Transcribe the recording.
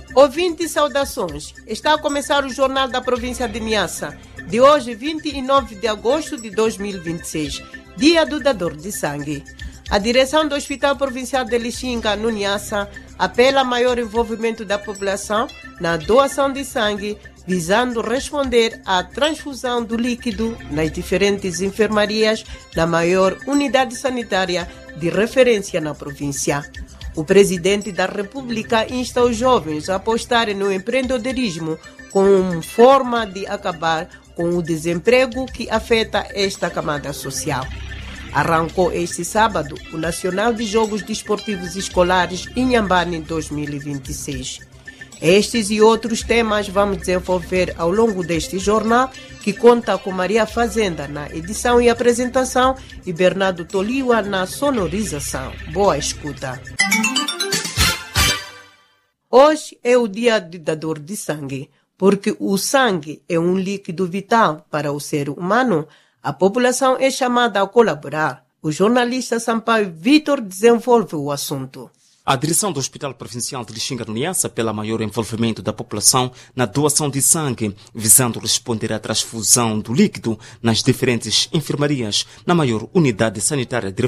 Ouvintes, saudações. Está a começar o Jornal da Província de Niassa, de hoje, 29 de agosto de 2026, Dia do Dador de Sangue. A direção do Hospital Provincial de Lixinga, no Niassa, apela a maior envolvimento da população na doação de sangue, visando responder à transfusão do líquido nas diferentes enfermarias da maior unidade sanitária de referência na província. O presidente da República insta os jovens a apostarem no empreendedorismo como forma de acabar com o desemprego que afeta esta camada social. Arrancou este sábado o Nacional de Jogos Desportivos Escolares Inhambane 2026. Estes e outros temas vamos desenvolver ao longo deste jornal, que conta com Maria Fazenda na edição e apresentação e Bernardo Toliwa na sonorização. Boa escuta. Hoje é o dia do dador de sangue, porque o sangue é um líquido vital para o ser humano. A população é chamada a colaborar. O jornalista Sampaio Vitor desenvolve o assunto. A direção do Hospital Provincial de Lixinga no Niassa pela maior envolvimento da população na doação de sangue, visando responder à transfusão do líquido nas diferentes enfermarias na maior unidade sanitária de